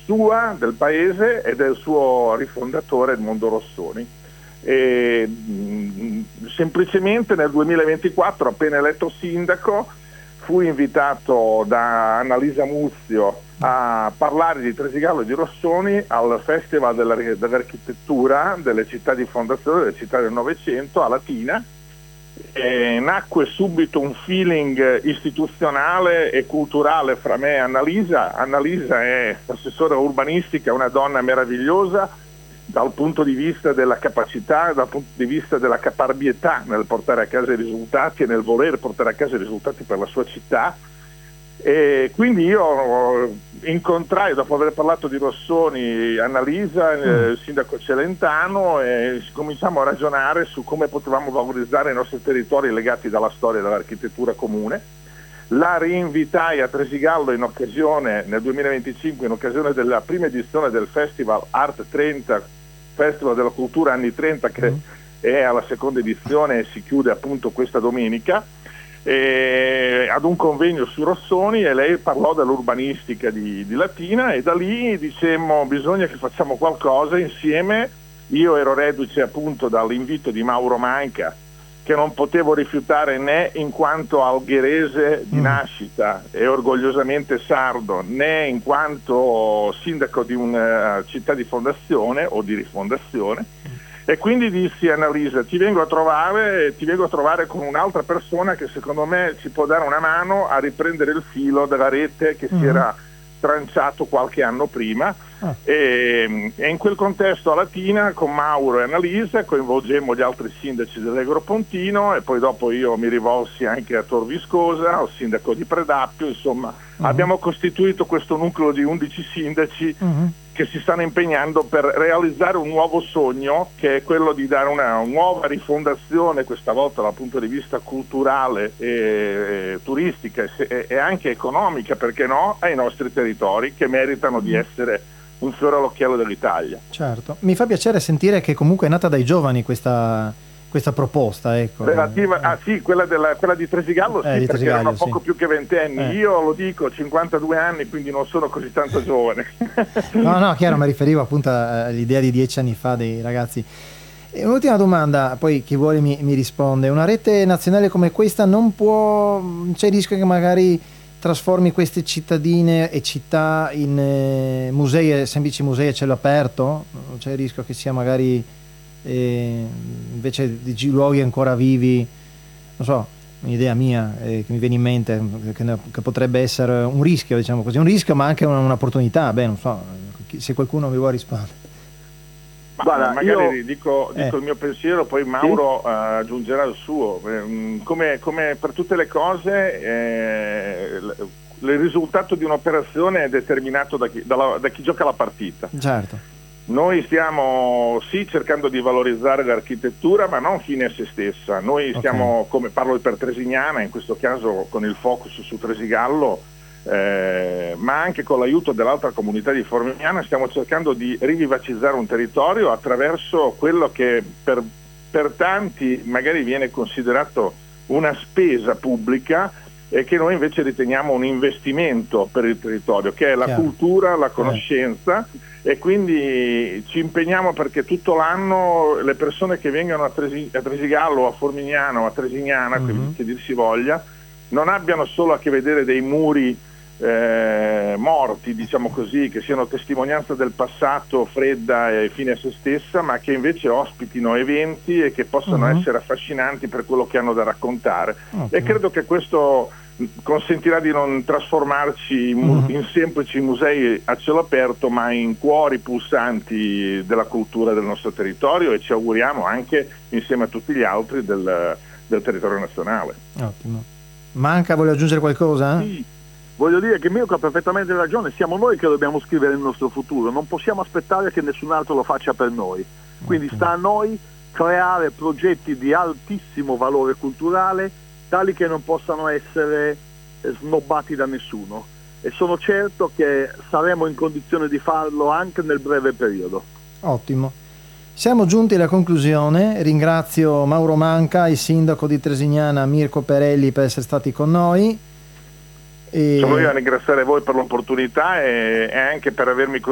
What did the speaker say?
sua, del paese e del suo rifondatore Edmondo Rossoni. E, semplicemente nel 2024, appena eletto sindaco, fui invitato da Annalisa Muzio a parlare di Tresigallo e di Rossoni al Festival dell'Architettura delle città di fondazione, delle città del Novecento a Latina. E nacque subito un feeling istituzionale e culturale fra me e Annalisa. Annalisa è assessora urbanistica, una donna meravigliosa dal punto di vista della capacità, dal punto di vista della caparbietà nel portare a casa i risultati e nel voler portare a casa i risultati per la sua città. E quindi io incontrai, dopo aver parlato di Rossoni, Annalisa, il sindaco Celentano, e cominciamo a ragionare su come potevamo valorizzare i nostri territori legati dalla storia e dall'architettura comune. La rinvitai a Tresigallo in occasione, nel 2025, in occasione della prima edizione del Festival Art 30, Festival della Cultura anni 30, che è alla seconda edizione e si chiude appunto questa domenica, ad un convegno su Rossoni, e lei parlò dell'urbanistica di Latina, e da lì dicemmo bisogna che facciamo qualcosa insieme. Io ero reduce appunto dall'invito di Mauro Manca, che non potevo rifiutare né in quanto algherese di nascita e orgogliosamente sardo, né in quanto sindaco di una città di fondazione o di rifondazione. E quindi dissi a Annalisa: ti vengo a trovare con un'altra persona che secondo me ci può dare una mano a riprendere il filo della rete che si era tranciato qualche anno prima. E in quel contesto a Latina, con Mauro e Annalisa, coinvolgemmo gli altri sindaci dell'Egro Pontino, e poi dopo io mi rivolsi anche a Tor Viscosa, al sindaco di Predappio. Insomma, abbiamo costituito questo nucleo di 11 sindaci che si stanno impegnando per realizzare un nuovo sogno, che è quello di dare una nuova rifondazione, questa volta dal punto di vista culturale e turistica e anche economica, perché no, ai nostri territori, che meritano di essere un fiore all'occhiello dell'Italia. Certo, mi fa piacere sentire che comunque è nata dai giovani questa proposta, ecco. Relativa, sì, quella di Tresigallo, sì, di perché Tresigallo, erano poco più che 20 anni. Io lo dico, 52 anni, quindi non sono così tanto giovane. No, chiaro, mi riferivo appunto all'idea di 10 anni fa dei ragazzi. E un'ultima domanda, poi chi vuole mi risponde. Una rete nazionale come questa non può, c'è il rischio che magari trasformi queste cittadine e città in musei, semplici musei a cielo aperto? C'è il rischio che sia magari invece di luoghi ancora vivi, non so, un'idea mia che mi viene in mente, che potrebbe essere un rischio, diciamo così, un rischio ma anche un'opportunità. Non so, se qualcuno mi vuole rispondere. Guarda, magari dico il mio pensiero, poi Mauro aggiungerà il suo. Come per tutte le cose, il risultato di un'operazione è determinato da chi gioca la partita. Certo. Noi stiamo cercando di valorizzare l'architettura, ma non fine a se stessa. Noi stiamo, come parlo per Tresignana, in questo caso con il focus su Tresigallo, ma anche con l'aiuto dell'altra comunità di Formignana, stiamo cercando di rivivacizzare un territorio attraverso quello che per tanti magari viene considerato una spesa pubblica, e che noi invece riteniamo un investimento per il territorio, che è la cultura, la conoscenza. E quindi ci impegniamo perché tutto l'anno le persone che vengono a Tresigallo, a Formignano, a Tresignana, che dir si voglia, non abbiano solo a che vedere dei muri morti, diciamo così, che siano testimonianza del passato fredda e fine a se stessa, ma che invece ospitino eventi e che possano essere affascinanti per quello che hanno da raccontare. E credo che questo consentirà di non trasformarci in semplici musei a cielo aperto, ma in cuori pulsanti della cultura del nostro territorio, e ci auguriamo anche insieme a tutti gli altri del territorio nazionale. Ottimo. Manca, vuole aggiungere qualcosa? Sì, voglio dire che Mirko ha perfettamente ragione, siamo noi che dobbiamo scrivere il nostro futuro, non possiamo aspettare che nessun altro lo faccia per noi, quindi sta a noi creare progetti di altissimo valore culturale, tali che non possano essere snobbati da nessuno, e sono certo che saremo in condizione di farlo anche nel breve periodo. Ottimo. Siamo giunti alla conclusione. Ringrazio Mauro Manca, il sindaco di Tresignana, Mirko Perelli, per essere stati con noi. Sono io a ringraziare voi per l'opportunità e anche per avermi